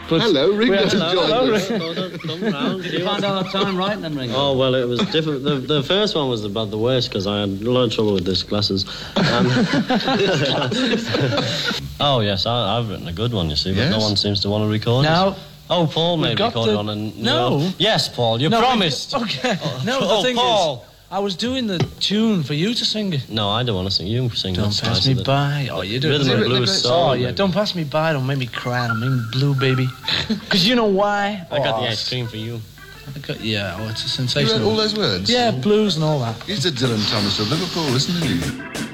But hello, Ringo. hello, Come round. Did you find out that time right then, Ringo? Oh, well, it was different. The first one was about the worst because I had a lot of trouble with these glasses. Oh, yes, I've written a good one, you see, but no one seems to want to record it. Now... Oh, Paul may record one and... No. Yes, Paul, you promised. Okay. No, the thing Paul. is, I was doing the tune for you to sing it. No, I don't want to sing. You sing. Don't pass me by. Oh, you do. Rhythm and blues song. Oh, yeah. Don't pass me by. Don't make me cry. Don't make me blue, baby. Because you know why? I got the ice cream for you. It's a You sensational. read all those words? Yeah, blues and all that. He's the Dylan Thomas of Liverpool, isn't he?